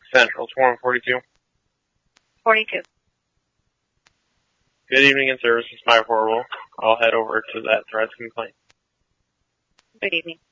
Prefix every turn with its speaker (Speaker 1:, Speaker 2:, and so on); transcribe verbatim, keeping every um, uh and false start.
Speaker 1: Central, Swarm forty-two.
Speaker 2: forty-two.
Speaker 1: Good evening in service, it's my horrible. I'll head over to that threats complaint.
Speaker 2: Good evening.